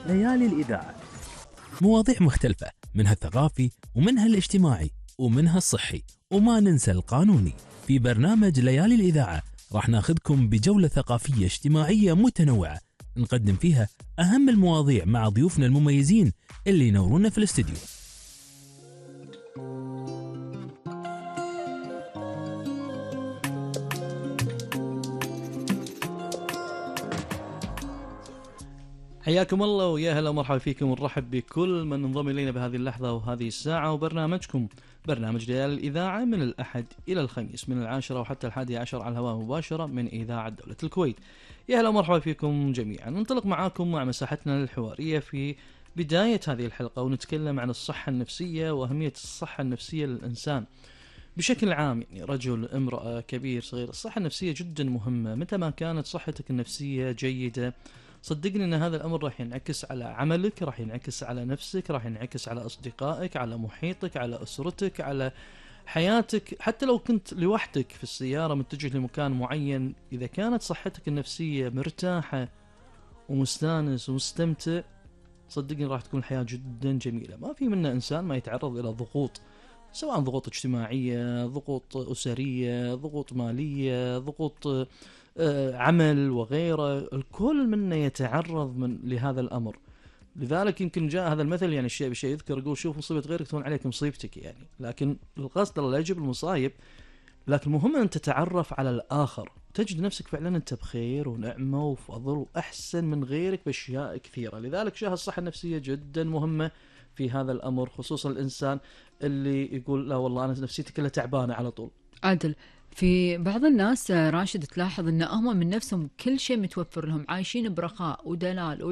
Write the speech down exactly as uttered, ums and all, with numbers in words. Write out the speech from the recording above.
ليالي الإذاعة. مواضيع مختلفة، منها الثقافي ومنها الاجتماعي ومنها الصحي، وما ننسى القانوني. في برنامج ليالي الإذاعة راح ناخذكم بجولة ثقافية اجتماعية متنوعة، نقدم فيها أهم المواضيع مع ضيوفنا المميزين اللي ينورونا في الاستديو. حياكم الله ويا هلا ومرحبا فيكم، ونرحب بكل من انضم الينا بهذه اللحظه وهذه الساعه، وبرنامجكم برنامج ليالي الاذاعه من الاحد الى الخميس من العاشره وحتى الحادي عشر على الهواء مباشره من اذاعه دوله الكويت. يا هلا ومرحبا فيكم جميعا. ننطلق معاكم مع مساحتنا الحواريه في بدايه هذه الحلقه، ونتكلم عن الصحه النفسيه واهميه الصحه النفسيه للانسان بشكل عام، يعني رجل، امراه، كبير، صغير. الصحه النفسيه جدا مهمه. متى ما كانت صحتك النفسيه جيده صدقني ان هذا الامر راح ينعكس على عملك، راح ينعكس على نفسك، راح ينعكس على اصدقائك، على محيطك، على اسرتك، على حياتك. حتى لو كنت لوحدك في السيارة متجه لمكان معين، اذا كانت صحتك النفسية مرتاحة ومستانس ومستمتع صدقني راح تكون الحياة جدا جميلة. ما في منا انسان ما يتعرض الى ضغوط، سواء ضغوط اجتماعية، ضغوط اسرية، ضغوط مالية، ضغوط عمل وغيره. الكل منا يتعرض من لهذا الأمر. لذلك يمكن جاء هذا المثل، يعني الشيء بشيء يذكر، يقول شوف مصيبة غيرك تهون عليك مصيبتك. يعني لكن القصد لا يجب المصايب، لكن المهم أن تتعرف على الآخر، تجد نفسك فعلا أنت بخير ونعمة وفضل وأحسن من غيرك بأشياء كثيرة. لذلك شاهد الصحة النفسية جدا مهمة في هذا الأمر، خصوصا الإنسان اللي يقول لا والله أنا نفسيتي كلها تعبانة على طول. عادل، في بعض الناس راشد تلاحظ ان هم من نفسهم كل شيء متوفر لهم، عايشين برخاء ودلال